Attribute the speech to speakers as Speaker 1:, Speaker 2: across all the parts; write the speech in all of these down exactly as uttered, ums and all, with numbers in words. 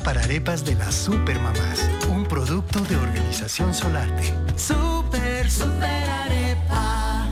Speaker 1: para arepas de las Supermamás, un producto de Organización Solarte.
Speaker 2: Super, super arepa.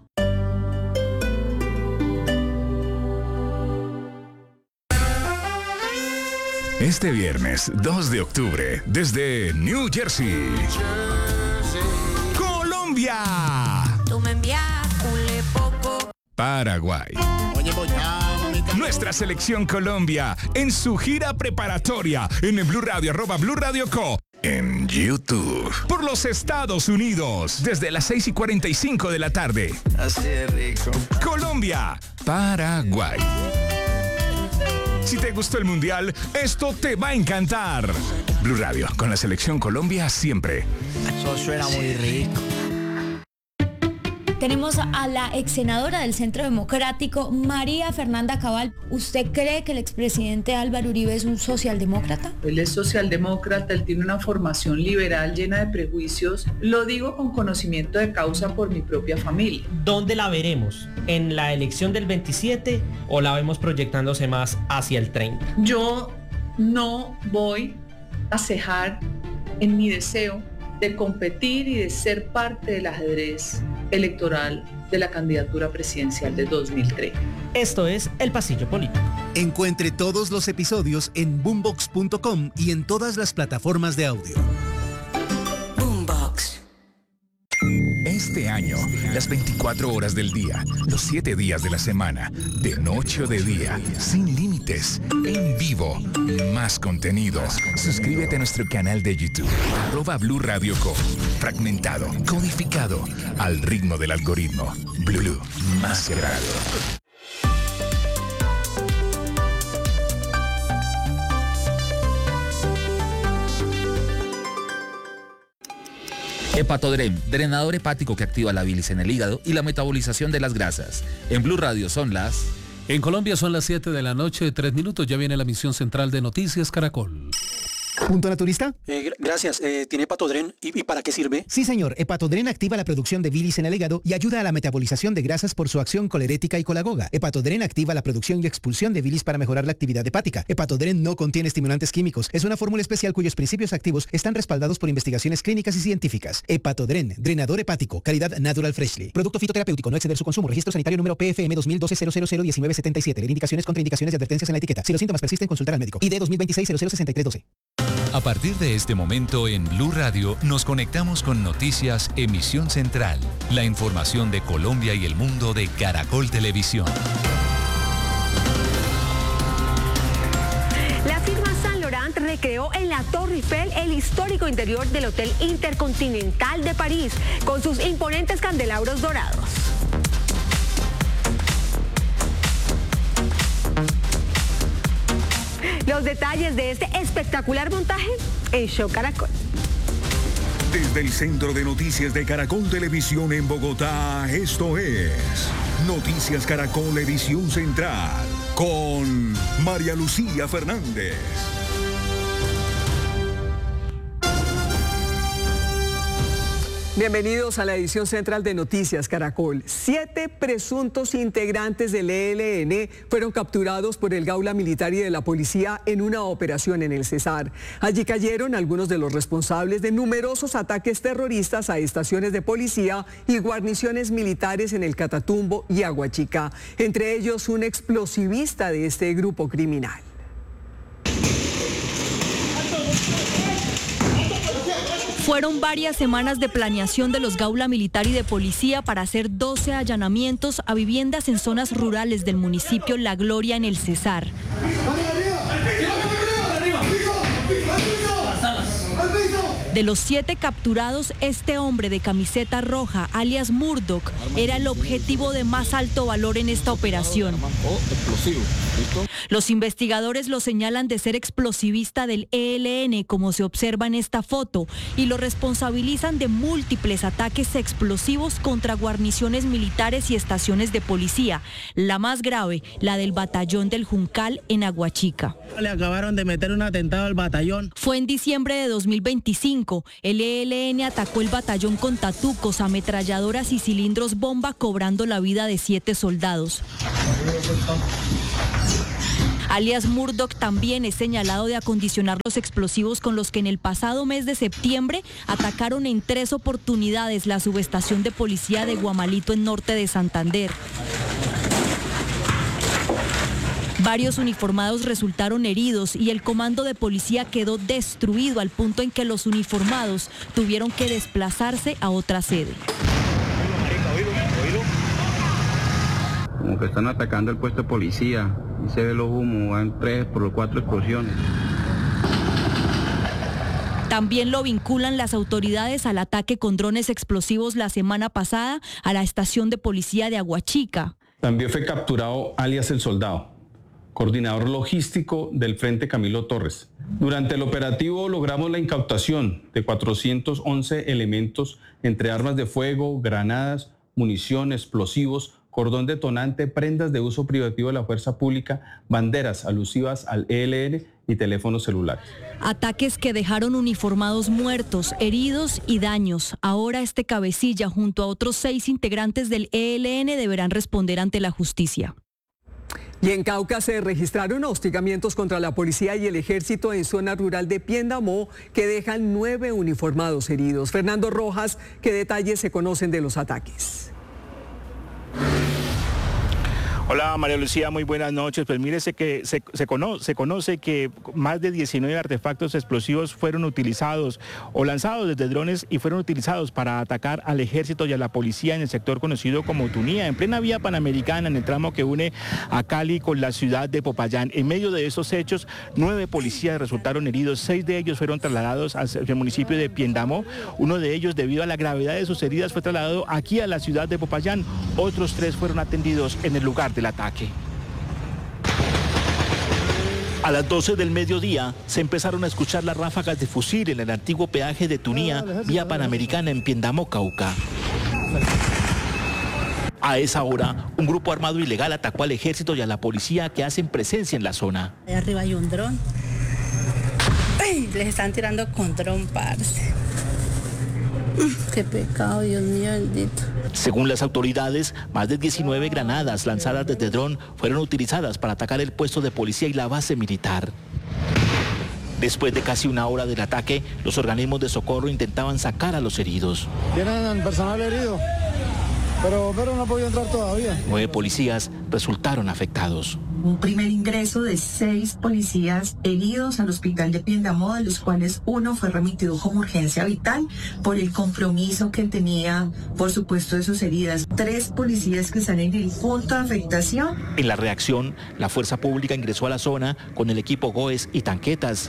Speaker 3: Este viernes dos de octubre, desde New Jersey, Colombia,
Speaker 2: Tú me envías poco.
Speaker 3: Paraguay. Nuestra selección Colombia en su gira preparatoria en el Blue Radio, arroba Blue Radio Co. En YouTube. Por los Estados Unidos, desde las seis y cuarenta y cinco de la tarde.
Speaker 4: Así de rico.
Speaker 3: Colombia, Paraguay. Si te gustó el Mundial, esto te va a encantar. Blue Radio, con la selección Colombia siempre.
Speaker 4: Eso suena muy rico.
Speaker 5: Tenemos a la ex senadora del Centro Democrático, María Fernanda Cabal. ¿Usted cree que el expresidente Álvaro Uribe es un socialdemócrata?
Speaker 6: Él es socialdemócrata, él tiene una formación liberal llena de prejuicios. Lo digo con conocimiento de causa por mi propia familia.
Speaker 7: ¿Dónde la veremos? ¿En la elección del veintisiete o la vemos proyectándose más hacia el treinta?
Speaker 6: Yo no voy a cejar en mi deseo de competir y de ser parte del ajedrez electoral de la candidatura presidencial de dos mil treinta.
Speaker 7: Esto es El Pasillo Político.
Speaker 8: Encuentre todos los episodios en boombox punto com y en todas las plataformas de audio.
Speaker 2: Boombox.
Speaker 3: Este año, las veinticuatro horas del día, los siete días de la semana, de noche o de día, sin límites, en vivo, más contenidos. Suscríbete a nuestro canal de YouTube, arroba Blue Radio Co. Fragmentado, codificado, al ritmo del algoritmo. Blue, más grado.
Speaker 9: Hepatodren, drenador hepático que activa la bilis en el hígado y la metabolización de las grasas. En Blue Radio son las...
Speaker 10: En Colombia son las siete de la noche, tres minutos, ya viene la emisión central de Noticias Caracol.
Speaker 11: ¿Punto naturista?
Speaker 12: Eh, gracias. Eh, ¿Tiene Hepatodren? ¿Y, ¿Y para qué sirve?
Speaker 11: Sí, señor. Hepatodren activa la producción de bilis en el hígado y ayuda a la metabolización de grasas por su acción colerética y colagoga. Hepatodren activa la producción y expulsión de bilis para mejorar la actividad hepática. Hepatodren no contiene estimulantes químicos. Es una fórmula especial cuyos principios activos están respaldados por investigaciones clínicas y científicas. Hepatodren, drenador hepático, calidad Natural Freshly. Producto fitoterapéutico, no exceder su consumo. Registro sanitario número P F M dos mil doce cero cero cero diecinueve setenta y siete. Leer indicaciones, contraindicaciones y advertencias en la etiqueta. Si los síntomas persisten, consultar al médico. I D dos mil veintiséis cero cero sesenta y tres doce.
Speaker 13: A partir de este momento en Blue Radio nos conectamos con Noticias Emisión Central, la información de Colombia y el mundo de Caracol Televisión.
Speaker 14: La firma Saint Laurent recreó en la Torre Eiffel el histórico interior del Hotel Intercontinental de París, con sus imponentes candelabros dorados. Los detalles de este espectacular montaje en Show Caracol.
Speaker 3: Desde el Centro de Noticias de Caracol Televisión en Bogotá, esto es Noticias Caracol Edición Central con María Lucía Fernández.
Speaker 15: Bienvenidos a la edición central de Noticias Caracol. Siete presuntos integrantes del E L N fueron capturados por el Gaula Militar y de la Policía en una operación en el Cesar. Allí cayeron algunos de los responsables de numerosos ataques terroristas a estaciones de policía y guarniciones militares en el Catatumbo y Aguachica, entre ellos un explosivista de este grupo criminal.
Speaker 16: Fueron varias semanas de planeación de los Gaula Militar y de Policía para hacer doce allanamientos a viviendas en zonas rurales del municipio La Gloria en el Cesar. De los siete capturados, este hombre de camiseta roja, alias Murdoch, era el objetivo de más alto valor en esta operación. Los investigadores lo señalan de ser explosivista del E L N, como se observa en esta foto, y lo responsabilizan de múltiples ataques explosivos contra guarniciones militares y estaciones de policía. La más grave, la del batallón del Juncal en Aguachica.
Speaker 17: Le acabaron de meter un atentado al batallón.
Speaker 16: Fue en diciembre de dos mil veinticinco. El E L N atacó el batallón con tatucos, ametralladoras y cilindros bomba, cobrando la vida de siete soldados. Alias Murdoch también es señalado de acondicionar los explosivos con los que en el pasado mes de septiembre atacaron en tres oportunidades la subestación de policía de Guamalito en norte de Santander. Varios uniformados resultaron heridos y el comando de policía quedó destruido al punto en que los uniformados tuvieron que desplazarse a otra sede.
Speaker 18: Como que están atacando el puesto de policía y se ve los humos, van tres por cuatro explosiones.
Speaker 16: También lo vinculan las autoridades al ataque con drones explosivos la semana pasada a la estación de policía de Aguachica.
Speaker 19: También fue capturado alias El Soldado, coordinador logístico del Frente Camilo Torres. Durante el operativo logramos la incautación de cuatrocientos once elementos entre armas de fuego, granadas, munición, explosivos, cordón detonante, prendas de uso privativo de la fuerza pública, banderas alusivas al E L N y teléfonos celulares.
Speaker 16: Ataques que dejaron uniformados muertos, heridos y daños. Ahora este cabecilla junto a otros seis integrantes del E L N deberán responder ante la justicia.
Speaker 15: Y en Cauca se registraron hostigamientos contra la policía y el ejército en zona rural de Piendamó que dejan nueve uniformados heridos. Fernando Rojas, ¿qué detalles se conocen de los ataques?
Speaker 20: Hola María Lucía, muy buenas noches. Pues mírese que se, se, conoce, se conoce que más de diecinueve artefactos explosivos fueron utilizados o lanzados desde drones y fueron utilizados para atacar al ejército y a la policía en el sector conocido como Tunía, en plena vía panamericana, en el tramo que une a Cali con la ciudad de Popayán. En medio de esos hechos, nueve policías resultaron heridos, seis de ellos fueron trasladados hacia el municipio de Piendamó. Uno de ellos, debido a la gravedad de sus heridas, fue trasladado aquí a la ciudad de Popayán. Otros tres fueron atendidos en el lugar del ataque. A las doce del mediodía se empezaron a escuchar las ráfagas de fusil en el antiguo peaje de Tunía, vía panamericana en Piendamó, Cauca. A esa hora, un grupo armado ilegal atacó al ejército y a la policía que hacen presencia en la zona.
Speaker 21: Ahí arriba hay un dron. Ay, les están tirando con dron, parce. Qué pecado, Dios mío bendito.
Speaker 20: Según las autoridades, más de diecinueve granadas lanzadas desde dron fueron utilizadas para atacar el puesto de policía y la base militar. Después de casi una hora del ataque, los organismos de socorro intentaban sacar a los heridos.
Speaker 22: Tienen personal herido, pero, pero no ha podido entrar todavía.
Speaker 20: Nueve policías resultaron afectados.
Speaker 23: Un primer ingreso de seis policías heridos al hospital de Piendamó, de los cuales uno fue remitido como urgencia vital por el compromiso que tenía, por supuesto, de sus heridas. Tres policías que están en el punto de afectación.
Speaker 20: En la reacción, la fuerza pública ingresó a la zona con el equipo GOES y tanquetas.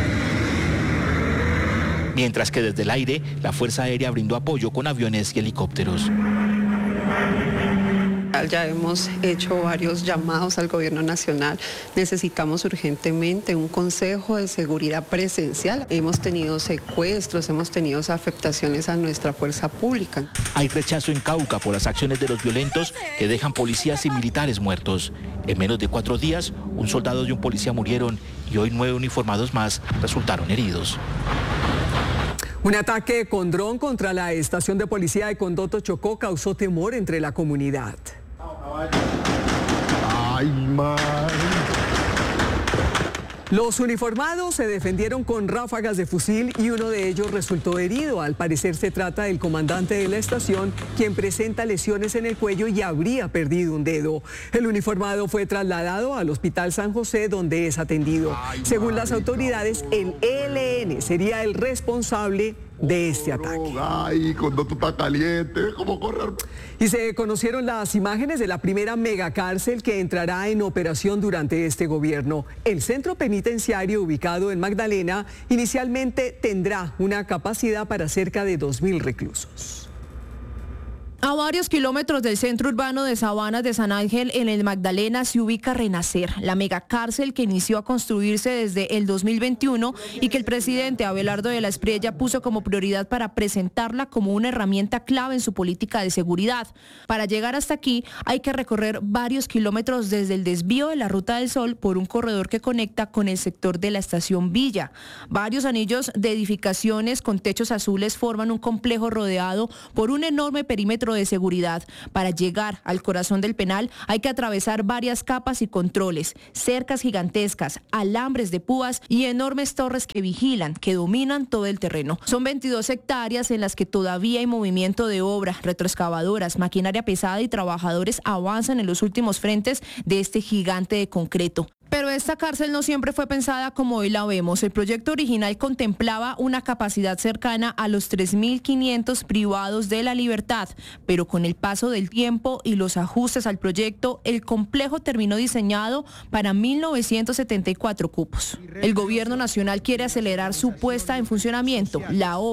Speaker 20: Mientras que desde el aire, la Fuerza Aérea brindó apoyo con aviones y helicópteros.
Speaker 24: Ya hemos hecho varios llamados al gobierno nacional. Necesitamos urgentemente un consejo de seguridad presencial. Hemos tenido secuestros, hemos tenido afectaciones a nuestra fuerza pública.
Speaker 20: Hay rechazo en Cauca por las acciones de los violentos que dejan policías y militares muertos. En menos de cuatro días, un soldado y un policía murieron y hoy nueve uniformados más resultaron heridos.
Speaker 15: Un ataque con dron contra la estación de policía de Condoto, Chocó, causó temor entre la comunidad.
Speaker 22: Ay, madre.
Speaker 15: Los uniformados se defendieron con ráfagas de fusil y uno de ellos resultó herido. Al parecer se trata del comandante de la estación, quien presenta lesiones en el cuello y habría perdido un dedo. El uniformado fue trasladado al Hospital San José, donde es atendido. Según las autoridades, el E L N sería el responsable de este ataque.
Speaker 22: Ay, cuando tú estás caliente, ¿cómo correr?
Speaker 15: Y se conocieron las imágenes de la primera megacárcel que entrará en operación durante este gobierno. El centro penitenciario ubicado en Magdalena inicialmente tendrá una capacidad para cerca de dos mil reclusos.
Speaker 25: A varios kilómetros del centro urbano de Sabanas de San Ángel, en el Magdalena, se ubica Renacer, la megacárcel que inició a construirse desde el dos mil veintiuno y que el presidente Abelardo de la Espriella puso como prioridad para presentarla como una herramienta clave en su política de seguridad. Para llegar hasta aquí hay que recorrer varios kilómetros desde el desvío de la Ruta del Sol por un corredor que conecta con el sector de la estación Villa. Varios anillos de edificaciones con techos azules forman un complejo rodeado por un enorme perímetro perímetro de seguridad. Para llegar al corazón del penal hay que atravesar varias capas y controles, cercas gigantescas, alambres de púas y enormes torres que vigilan, que dominan todo el terreno. Son veintidós hectáreas en las que todavía hay movimiento de obra, retroexcavadoras, maquinaria pesada y trabajadores avanzan en los últimos frentes de este gigante de concreto. Pero esta cárcel no siempre fue pensada como hoy la vemos. El proyecto original contemplaba una capacidad cercana a los tres mil quinientos privados de la libertad, pero con el paso del tiempo y los ajustes al proyecto, el complejo terminó diseñado para mil novecientos setenta y cuatro cupos. El gobierno nacional quiere acelerar su puesta en funcionamiento. La obra